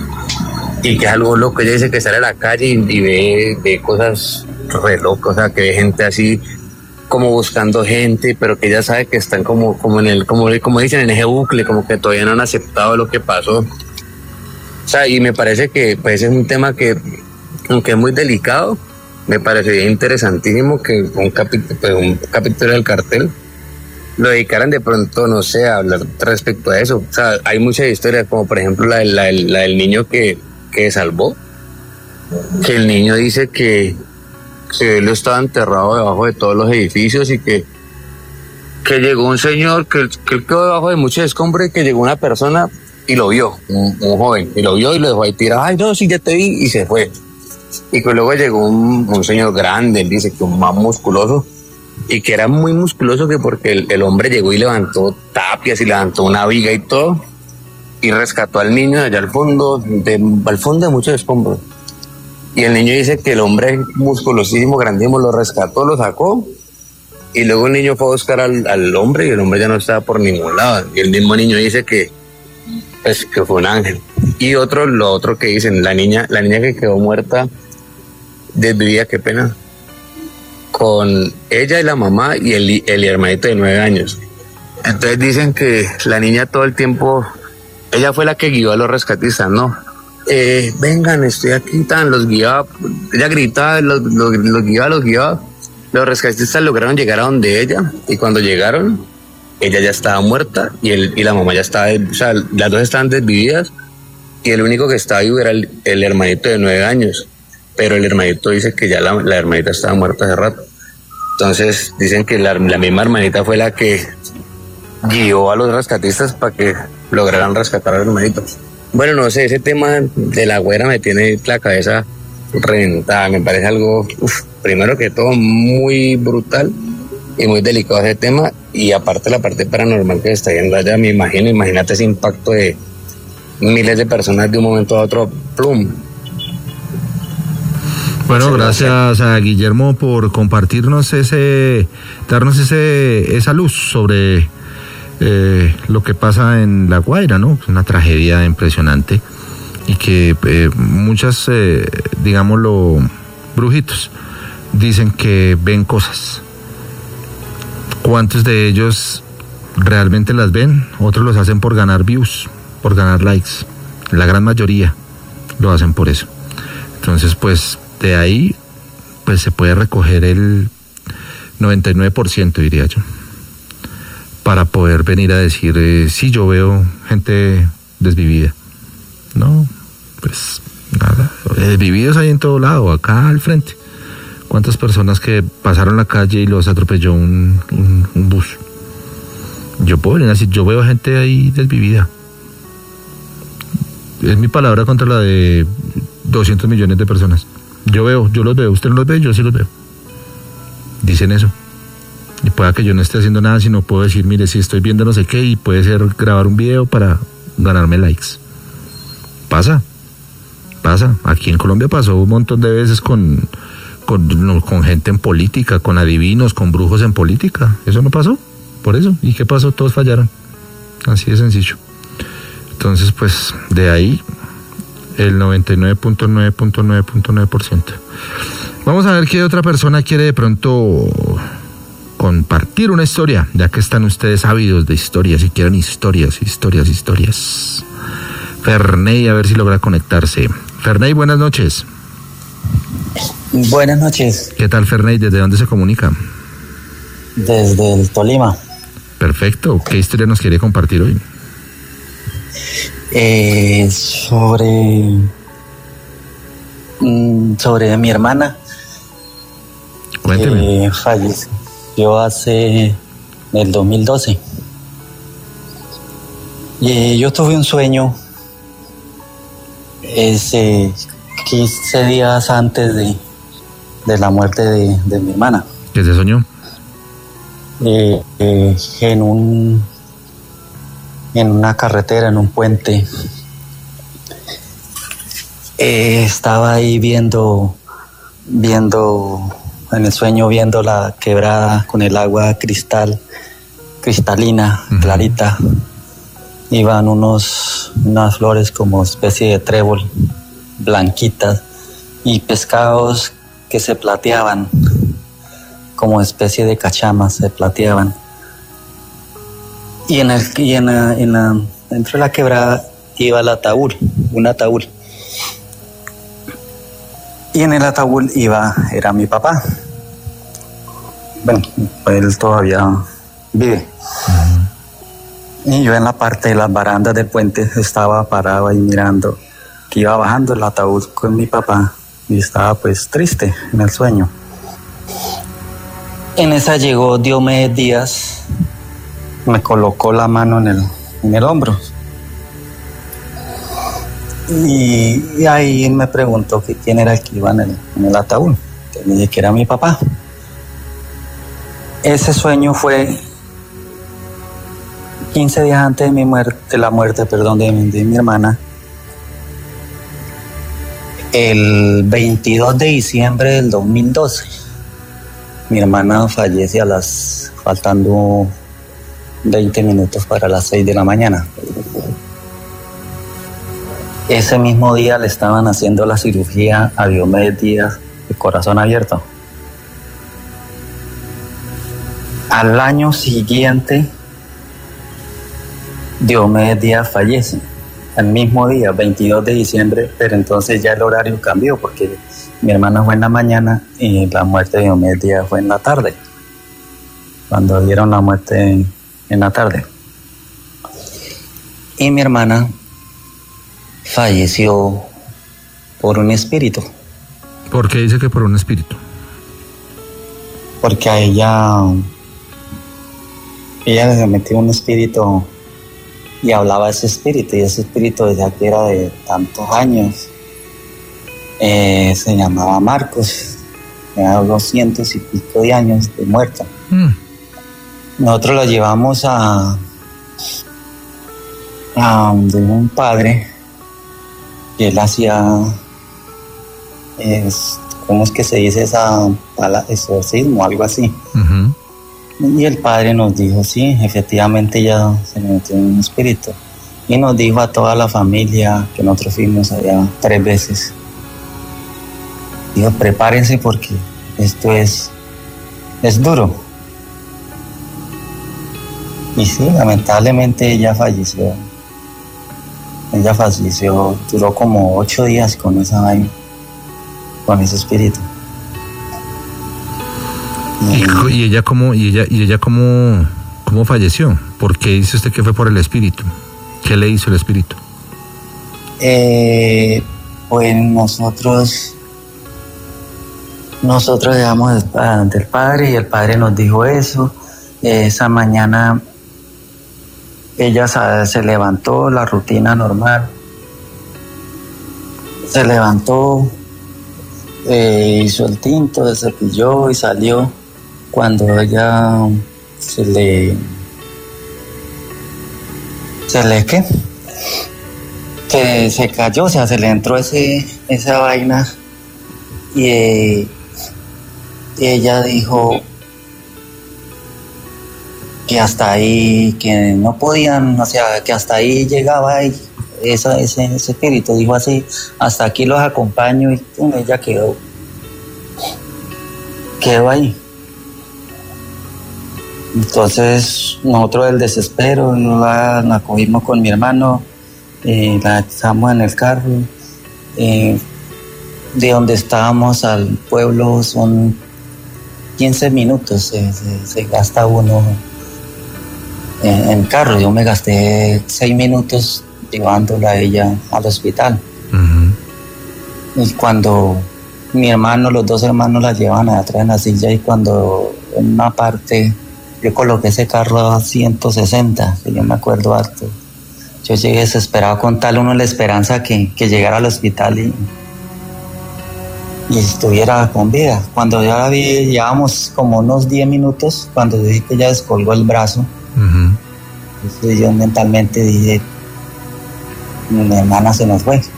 y que es algo loco. Ella dice que sale a la calle y, y ve, ve cosas re locas, o sea, que ve gente así como buscando gente, pero que ella sabe que están como, como en el, como, como dicen, en ese bucle, como que todavía no han aceptado lo que pasó. O sea, y me parece que pues es un tema que, aunque es muy delicado, me parecería interesantísimo que un capítulo, pues un capítulo del cartel lo dedicaran de pronto, no sé, a hablar respecto a eso. O sea, hay muchas historias, como por ejemplo la, la, la del niño que, que salvó, que el niño dice que, que él estaba enterrado debajo de todos los edificios y que, que llegó un señor, que, que él quedó debajo de muchos escombros y que llegó una persona y lo vio, un, un joven, y lo vio y lo dejó ahí tirado. Ay, no, sí, ya te vi, y se fue. Y que luego llegó un, un señor grande, él dice que un más musculoso, y que era muy musculoso, que porque el, el hombre llegó y levantó tapias y levantó una viga y todo, y rescató al niño de allá al fondo, de, al fondo de muchos escombros. Y el niño dice que el hombre musculosísimo, grandísimo, lo rescató, lo sacó, y luego el niño fue a buscar al, al hombre, y el hombre ya no estaba por ningún lado. Y el mismo niño dice que, pues, que fue un ángel. Y otro, lo otro que dicen, la niña, la niña que quedó muerta, desvivida, qué pena, con ella y la mamá y el, el hermanito de nueve años. Entonces dicen que la niña todo el tiempo, ella fue la que guió a los rescatistas, ¿no? Eh, vengan, estoy aquí, tan, los guiaba, ella gritaba, los, los, los guiaba, los guiaba. Los rescatistas lograron llegar a donde ella, y cuando llegaron, ella ya estaba muerta y, el, y la mamá ya estaba, o sea, las dos estaban desvividas, y el único que estaba vivo era el, el hermanito de nueve años. Pero el hermanito dice que ya la, la hermanita estaba muerta hace rato. Entonces dicen que la, la misma hermanita fue la que guió a los rescatistas para que lograran rescatar al hermanito. Bueno, no sé, ese tema de la güera me tiene la cabeza reventada. Me parece algo, uf, primero que todo, muy brutal y muy delicado ese tema. Y aparte la parte paranormal que está viendo allá, me imagino, imagínate ese impacto de miles de personas de un momento a otro, plum. Bueno, gracias a Guillermo por compartirnos ese, darnos ese, esa luz sobre eh, lo que pasa en La Guaira, ¿no? Es una tragedia impresionante y que eh, muchas, eh, digámoslo, brujitos dicen que ven cosas. ¿Cuántos de ellos realmente las ven? Otros los hacen por ganar views, por ganar likes. La gran mayoría lo hacen por eso. Entonces, pues, de ahí, pues se puede recoger el noventa y nueve por ciento, diría yo, para poder venir a decir, eh, sí, yo veo gente desvivida. No, pues nada, desvividos hay en todo lado, acá al frente. ¿Cuántas personas que pasaron la calle y los atropelló un, un, un bus? Yo puedo venir a decir, yo veo gente ahí desvivida. Es mi palabra contra la de doscientos millones de personas. Yo veo, yo los veo, usted no los ve, yo sí los veo. Dicen eso. Y pueda que yo no esté haciendo nada, sino puedo decir, mire, si estoy viendo no sé qué, y puede ser grabar un video para ganarme likes. Pasa, pasa. Aquí en Colombia pasó un montón de veces con, con, con gente en política, con adivinos, con brujos en política. Eso no pasó, por eso. ¿Y qué pasó? Todos fallaron. Así de sencillo. Entonces, pues, de ahí, el noventa y nueve punto nueve punto nueve punto nueve por ciento. Vamos a ver qué otra persona quiere de pronto compartir una historia, ya que están ustedes ávidos de historias y quieren historias, historias, historias. Ferney, a ver si logra conectarse. Ferney, buenas noches. Buenas noches. ¿Qué tal, Ferney? ¿Desde dónde se comunica? Desde el Tolima. Perfecto. ¿Qué historia nos quiere compartir hoy? Eh, sobre mm, sobre mi hermana. Cuénteme. Eh, falleció hace en el dos mil doce. Y yo tuve un sueño ese quince días antes de, de la muerte de, de mi hermana. ¿Qué se soñó? Eh, eh, en un en una carretera, en un puente. Eh, estaba ahí viendo viendo en el sueño viendo la quebrada con el agua cristal cristalina, uh-huh. clarita. Iban unos unas flores como especie de trébol blanquitas y pescados que se plateaban como especie de cachamas, se plateaban. Y en el y en la, en la dentro de la quebrada iba el ataúd, un ataúd. Y en el ataúd iba, era mi papá. Bueno, él todavía vive. Uh-huh. Y yo en la parte de las barandas del puente estaba parado ahí mirando que iba bajando el ataúd con mi papá y estaba pues triste en el sueño. En esa llegó Diomedes Díaz, me colocó la mano en el, en el hombro. Y, y ahí me preguntó que quién era el que iba en el, en el ataúd. Que me dije que era mi papá. Ese sueño fue quince días antes de mi muerte, de la muerte, perdón, de mi, de mi hermana. El veintidós de diciembre del dos mil doce. Mi hermana fallece a las, faltando veinte minutos para las seis de la mañana. Ese mismo día le estaban haciendo la cirugía a Diomedes Díaz de corazón abierto. Al año siguiente, Diomedes Díaz fallece. El mismo día, veintidós de diciembre, pero entonces ya el horario cambió porque mi hermana fue en la mañana y la muerte de Diomedes Díaz fue en la tarde. Cuando dieron la muerte en, en la tarde. Y mi hermana falleció por un espíritu. ¿Por qué dice que por un espíritu? Porque a ella, ella se metió un espíritu y hablaba a ese espíritu, y ese espíritu desde que era de tantos años, eh, se llamaba Marcos, tenía doscientos y pico de años de muerto. Mm. Nosotros la llevamos a, a de un padre que él hacía, es, ¿cómo es que se dice esa palabra? Exorcismo, algo así. Uh-huh. Y el padre nos dijo, sí, efectivamente ya se le metió un espíritu. Y nos dijo a toda la familia que nosotros fuimos allá tres veces. Dijo, prepárense porque esto es, es duro. Y sí, lamentablemente ella falleció. Ella falleció, duró como ocho días con esa vaina, con ese espíritu. ¿Y, y ella cómo, y ella, y ella cómo, cómo falleció? ¿Por qué dice usted que fue por el espíritu? ¿Qué le hizo el espíritu? Eh, pues nosotros, nosotros llegamos del padre y el padre nos dijo eso. Esa mañana ella se levantó, la rutina normal, se levantó, eh, hizo el tinto, se cepilló y salió. Cuando ella se le... ¿Se le qué? Que se cayó, o sea, se le entró ese, esa vaina y, eh, y ella dijo que hasta ahí, que no podían, o sea, que hasta ahí llegaba ella, esa, ese, ese espíritu, dijo así, hasta aquí los acompaño y pum, ella quedó, quedó ahí. Entonces nosotros del desespero la, la cogimos con mi hermano, eh, la echamos en el carro, eh, de donde estábamos al pueblo son quince minutos, se, se, se gasta uno en, en carro. Yo me gasté seis minutos llevándola a ella al hospital. Uh-huh. Y cuando mi hermano, los dos hermanos la llevan atrás en la silla, y cuando en una parte yo coloqué ese carro a ciento sesenta, que yo me acuerdo harto. Yo llegué desesperado con tal uno la esperanza que, que llegara al hospital y, y estuviera con vida. Cuando ya la vi, llevábamos como unos diez minutos, cuando dije que ella descolgó el brazo. Uh-huh. Entonces yo mentalmente dije, mi hermana se nos fue.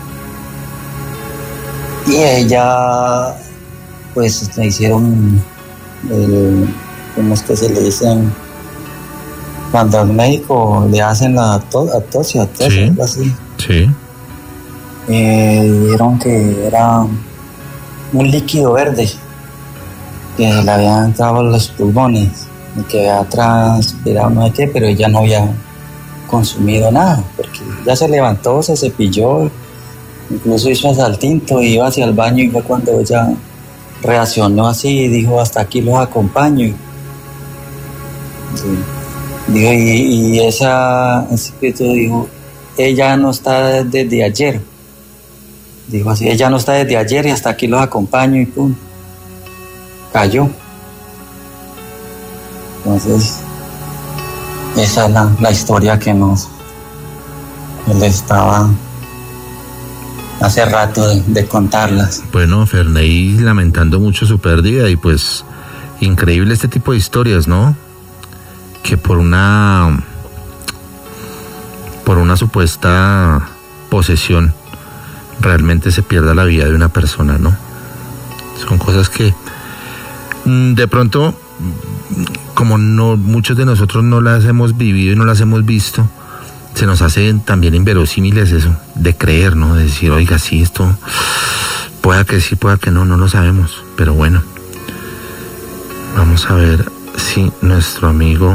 Y ella, pues le hicieron el... ¿Cómo es que se le dicen? Cuando al médico le hacen la autopsia, sí, algo así. Sí. Eh, dijeron que era un líquido verde que le había entrado a los pulmones y que había transpirado no sé qué, pero ella no había consumido nada, porque ya se levantó, se cepilló, incluso hizo el tinto y iba hacia el baño, y fue cuando ella reaccionó así y dijo, hasta aquí los acompaño. Sí. Dijo, y, y esa, ese espíritu dijo, ella no está desde ayer. Dijo así, ella no está desde ayer y hasta aquí los acompaño, y pum, cayó. Entonces, esa es la, la historia que nos él estaba hace rato de, de contarlas. Bueno, Ferney lamentando mucho su pérdida, y pues increíble este tipo de historias, ¿no? Que por una por una supuesta posesión realmente se pierda la vida de una persona, ¿no? Son cosas que de pronto, como no muchos de nosotros no las hemos vivido y no las hemos visto, se nos hace también inverosímiles eso, de creer, ¿no? De decir, oiga, sí, esto pueda que sí, pueda que no, no lo sabemos. Pero bueno, vamos a ver si nuestro amigo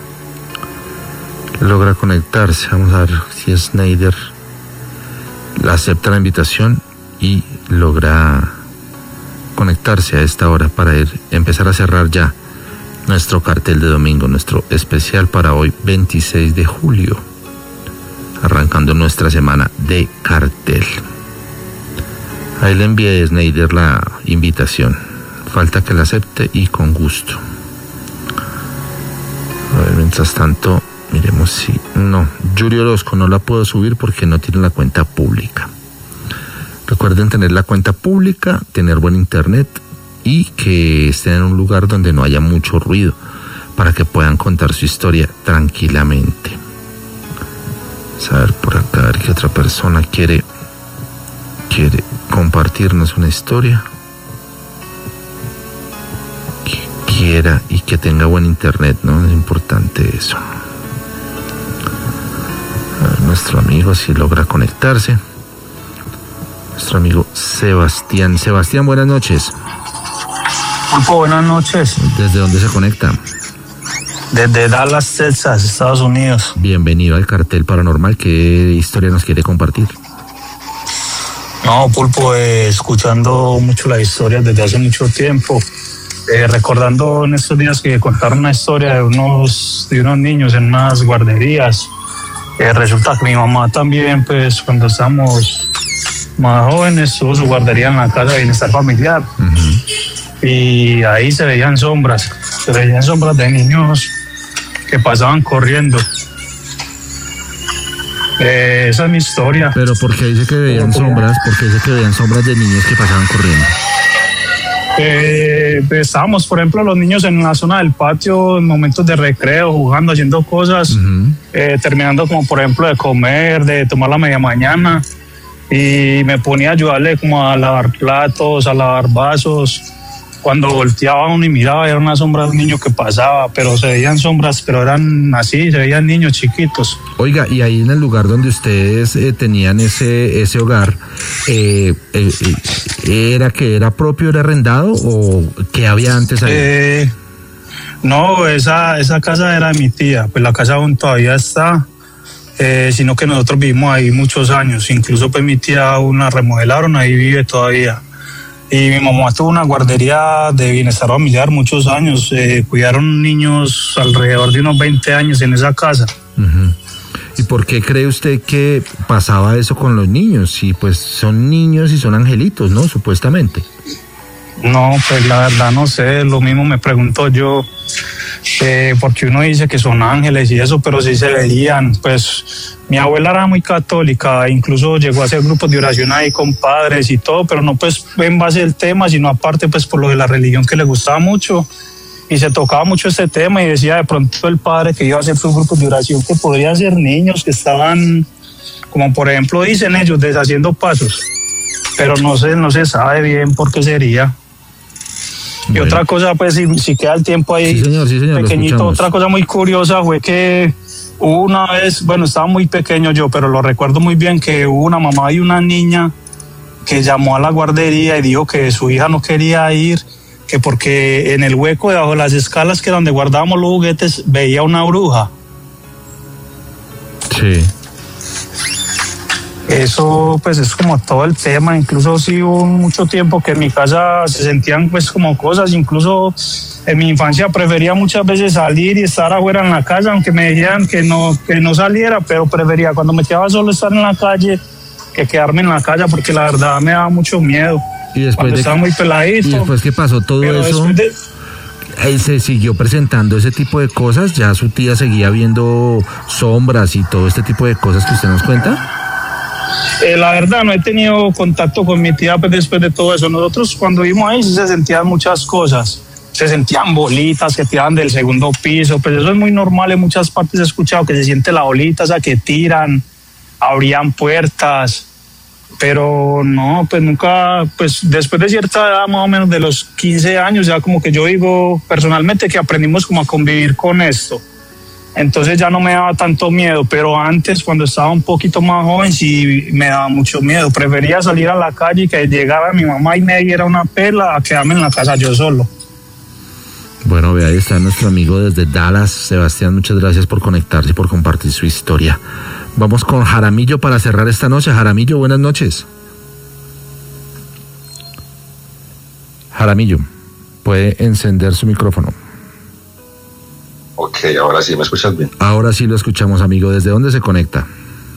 logra conectarse. Vamos a ver si Snyder acepta la invitación y logra conectarse a esta hora para ir, empezar a cerrar ya nuestro cartel de domingo, nuestro especial para hoy, veintiséis de julio, arrancando nuestra semana de cartel. Ahí le envié a Snyder la invitación, falta que la acepte y con gusto. A ver, mientras tanto, miremos si... No, Yuri Orozco no la puedo subir porque no tiene la cuenta pública. Recuerden tener la cuenta pública, tener buen internet y que estén en un lugar donde no haya mucho ruido para que puedan contar su historia tranquilamente. Vamos a ver por acá, a ver qué otra persona quiere, quiere compartirnos una historia. Que quiera y que tenga buen internet, ¿no? Es importante eso. A ver, nuestro amigo si logra conectarse. Nuestro amigo Sebastián. Sebastián, buenas noches. Pulpo, buenas noches. ¿Desde dónde se conecta? Desde Dallas, Texas, Estados Unidos. Bienvenido al Cartel Paranormal. ¿Qué historia nos quiere compartir? No, Pulpo, eh, escuchando mucho las historias desde hace mucho tiempo. Eh, recordando en estos días que contaron una historia de unos, de unos niños en unas guarderías. Eh, resulta que mi mamá también, pues, cuando estábamos más jóvenes, tuvo su guardería en la casa de bienestar familiar. Uh-huh. Y ahí se veían sombras, se veían sombras de niños que pasaban corriendo. Eh, esa es mi historia. Pero ¿por qué dice que veían sombras? ¿Por qué dice que veían sombras de niños que pasaban corriendo? Eh, estábamos, por ejemplo, los niños en la zona del patio en momentos de recreo, jugando, haciendo cosas, uh-huh. eh, terminando como por ejemplo de comer, de tomar la media mañana, y me ponía a ayudarle como a lavar platos, a lavar vasos. Cuando volteaba uno y miraba, era una sombra de un niño que pasaba, pero se veían sombras, pero eran así, se veían niños chiquitos. Oiga, y ahí en el lugar donde ustedes eh, tenían ese ese hogar, eh, eh, eh, ¿era que era propio, era arrendado o qué había antes ahí? Eh, no, esa, esa casa era de mi tía, pues la casa aún todavía está, eh, sino que nosotros vivimos ahí muchos años, incluso pues mi tía aún la remodelaron, ahí vive todavía. Y mi mamá tuvo una guardería de bienestar familiar muchos años. Eh, cuidaron niños alrededor de unos veinte años en esa casa. Uh-huh. ¿Y por qué cree usted que pasaba eso con los niños? Si pues son niños y son angelitos, ¿no? Supuestamente. No, pues la verdad no sé. Lo mismo me pregunto yo. Eh, porque uno dice que son ángeles y eso, pero sí se veían. Pues mi abuela era muy católica, incluso llegó a hacer grupos de oración ahí con padres y todo, pero no pues en base al tema, sino aparte pues por lo de la religión que le gustaba mucho, y se tocaba mucho este tema y decía de pronto el padre que iba a hacer sus grupos de oración que podrían ser niños que estaban, como por ejemplo dicen ellos, deshaciendo pasos, pero no se, no se sabe bien por qué sería. Y bueno. Otra cosa, pues, si, si queda el tiempo ahí, sí, señor, sí, señor, pequeñito, otra cosa muy curiosa fue que hubo una vez, bueno, estaba muy pequeño yo, pero lo recuerdo muy bien, que hubo una mamá y una niña que llamó a la guardería y dijo que su hija no quería ir, que porque en el hueco debajo de las escalas, que donde guardábamos los juguetes, veía una bruja. Sí. Eso pues es como todo el tema, incluso sí hubo mucho tiempo que en mi casa se sentían pues como cosas, incluso en mi infancia prefería muchas veces salir y estar afuera en la casa, aunque me decían que no, que no saliera, pero prefería cuando me quedaba solo estar en la calle que quedarme en la casa, porque la verdad me daba mucho miedo. Y después cuando de estaba que, muy peladito. Y después que pasó todo eso, de... ahí se siguió presentando ese tipo de cosas, ya su tía seguía viendo sombras y todo este tipo de cosas que usted nos cuenta. Eh, la verdad no he tenido contacto con mi tía pues, después de todo eso. Nosotros cuando vimos ahí sí se sentían muchas cosas, se sentían bolitas que tiraban del segundo piso, pues eso es muy normal, en muchas partes he escuchado que se siente la bolita, o sea, que tiran, abrían puertas, pero no, pues nunca, pues después de cierta edad, más o menos de los quince años, ya como que yo digo personalmente que aprendimos como a convivir con esto. Entonces ya no me daba tanto miedo, pero antes cuando estaba un poquito más joven sí me daba mucho miedo. Prefería salir a la calle y que llegara mi mamá y me diera una pela a quedarme en la casa yo solo. Bueno, ve, ahí está nuestro amigo desde Dallas, Sebastián, muchas gracias por conectarse y por compartir su historia. Vamos con Jaramillo para cerrar esta noche. Jaramillo, buenas noches. Jaramillo, puede encender su micrófono. Ok, ahora sí, ¿me escuchas bien? Ahora sí lo escuchamos, amigo. ¿Desde dónde se conecta?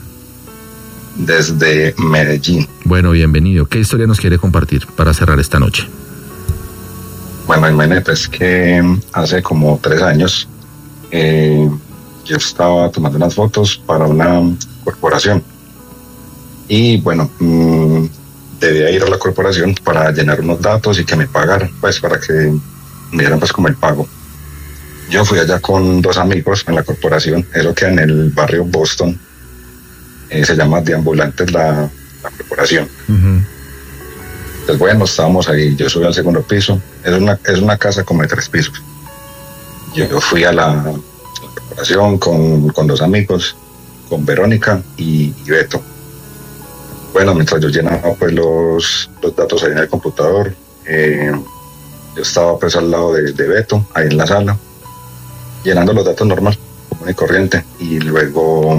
Desde Medellín. Bueno, bienvenido. ¿Qué historia nos quiere compartir para cerrar esta noche? Bueno, imagínate, es que hace como tres años eh, yo estaba tomando unas fotos para una corporación y bueno, mmm, debía ir a la corporación para llenar unos datos y que me pagaran, pues para que me dieran pues como el pago. Yo fui allá con dos amigos en la corporación, eso queda en el barrio Boston, eh, se llama De Ambulantes la, la corporación. Uh-huh. Entonces bueno, estábamos ahí, yo subí al segundo piso, es una, es una casa como de tres pisos. Yo, yo fui a la, la corporación con, con dos amigos, con Verónica y, y Beto. Bueno, mientras yo llenaba pues los, los datos ahí en el computador, eh, yo estaba pues al lado de, de Beto, ahí en la sala, llenando los datos normal, común y corriente, y luego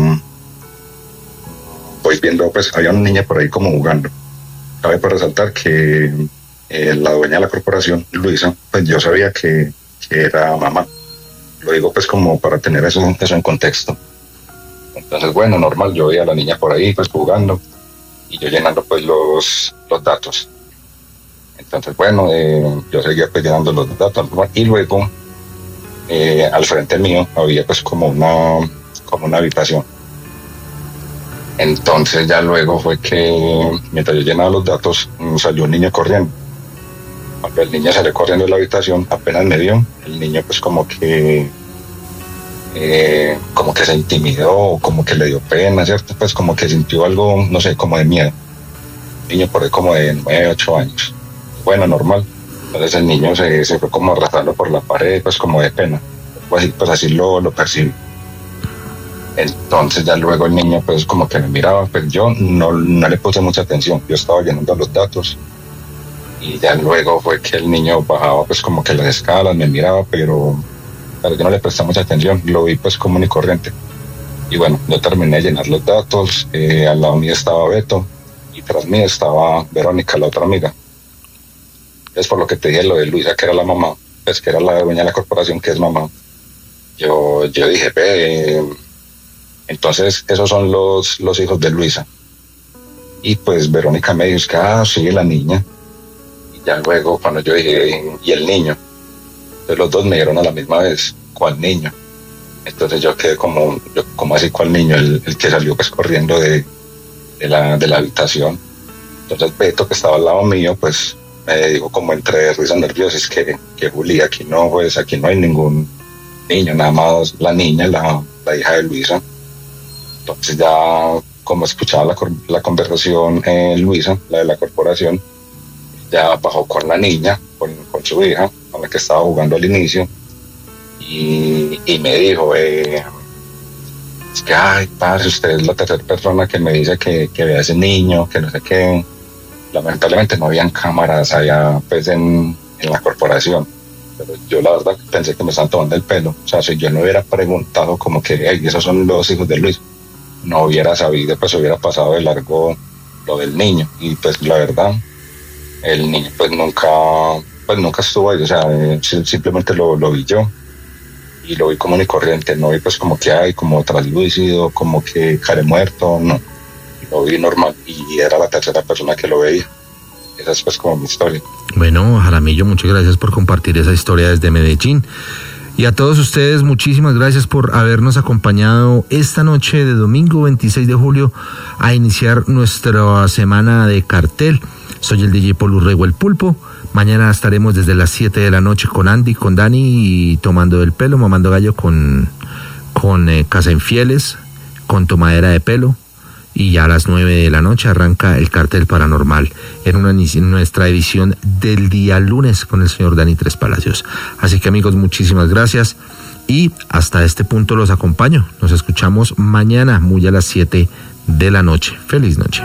voy viendo, pues había una niña por ahí como jugando. Cabe para resaltar que eh, la dueña de la corporación, Luisa, pues yo sabía que, que era mamá. Lo digo pues como para tener eso, eso en contexto. Entonces bueno, normal, yo veía a la niña por ahí pues jugando y yo llenando pues los, los datos. Entonces bueno, eh, yo seguía pues llenando los datos y luego Eh, al frente mío había pues como una como una habitación. Entonces ya luego fue que mientras yo llenaba los datos salió un niño corriendo. Cuando el niño salió corriendo de la habitación, apenas me vio, el niño pues como que eh, como que se intimidó, como que le dio pena, ¿cierto? Pues como que sintió algo, no sé, como de miedo. Un niño por ahí como de nueve, ocho años. Bueno, normal. Entonces el niño se, se fue como arrastrando por la pared, pues como de pena. Pues, pues así lo, lo percibí. Entonces ya luego el niño pues como que me miraba, pues yo no, no le puse mucha atención, yo estaba llenando los datos y ya luego fue que el niño bajaba pues como que las escalas, me miraba, pero, pero yo no le presté mucha atención, lo vi pues común y corriente. Y bueno, yo terminé de llenar los datos, eh, al lado mío estaba Beto y tras mí estaba Verónica, la otra amiga. Es por lo que te dije lo de Luisa, que era la mamá, pues que era la dueña de la corporación, que es mamá. Yo, yo dije, ve... Eh, Entonces, esos son los, los hijos de Luisa. Y pues Verónica me dijo, que, ah, sí, la niña. Y ya luego, cuando yo dije, ¿y el niño? Entonces los dos me dieron a la misma vez, ¿cuál niño? Entonces yo quedé como, yo, como así, ¿cuál niño? El, el que salió pues corriendo de, de, la, de la habitación. Entonces Beto, que estaba al lado mío, pues me dijo como entre risas nerviosas, que, que Juli, aquí no, pues aquí no hay ningún niño, nada más la niña, la, la hija de Luisa. Entonces ya, como escuchaba la, la conversación eh, Luisa, la de la corporación, ya bajó con la niña, con, con su hija, con la que estaba jugando al inicio, y, y me dijo, eh, es que, ay, padre, usted es la tercera persona que me dice que, que ve a ese niño, que no sé qué. Lamentablemente no habían cámaras allá pues en, en la corporación, pero yo la verdad pensé que me estaban tomando el pelo. O sea, si yo no hubiera preguntado como que, hey, esos son los hijos de Luis, no hubiera sabido, pues hubiera pasado de largo lo del niño. Y pues la verdad, el niño pues nunca, pues nunca estuvo ahí, o sea, eh, simplemente lo, lo vi yo. Y lo vi común y corriente, no vi pues como que hay, como traslúcido, como que care muerto, no. Lo vi normal y era la tercera persona que lo veía. Esa es pues como mi historia. Bueno, Jaramillo, muchas gracias por compartir esa historia desde Medellín. Y a todos ustedes, muchísimas gracias por habernos acompañado esta noche de domingo veintiséis de julio a iniciar nuestra semana de cartel. Soy el D J Paul Urrego, el Pulpo. Mañana estaremos desde las siete de la noche con Andy, con Dani y tomando el pelo, mamando gallo con, con eh, Casa Infieles, con tomadera de pelo. Y ya a las nueve de la noche arranca el Cartel Paranormal en, una, en nuestra edición del día lunes con el señor Dani Tres Palacios. Así que amigos, muchísimas gracias y hasta este punto los acompaño. Nos escuchamos mañana muy a las siete de la noche. Feliz noche.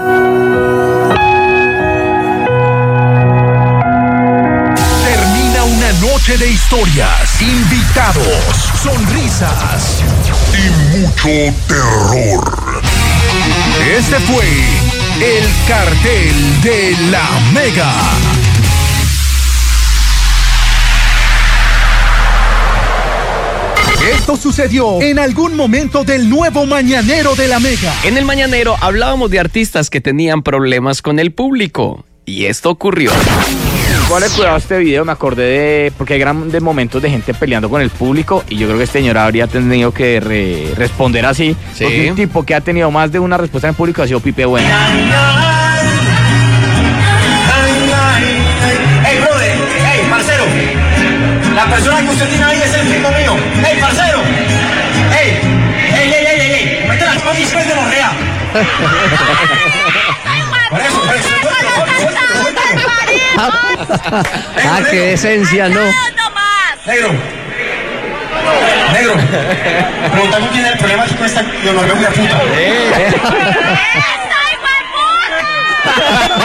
Termina una noche de historias, invitados, sonrisas y mucho terror. Este fue el Cartel de la Mega. Esto sucedió en algún momento del nuevo Mañanero de la Mega. En el Mañanero hablábamos de artistas que tenían problemas con el público. Y esto ocurrió. Ponle cuidado a este video, me acordé de... Porque hay grandes momentos de gente peleando con el público y yo creo que este señor habría tenido que re, responder así. Sí. Porque un tipo que ha tenido más de una respuesta en el público ha sido Pipe Bueno. Hey, brother, hey, parcero. La persona que usted tiene ahí es el primo mío. Hey, parcero. Hey, hey, hey, hey, hey, hey. Mete las cosas y de morrea. Por eso, por eso. Ah, qué esencia, ¿no? Negro. Negro. Preguntamos quién es el problema con esta. Yo no veo una puta.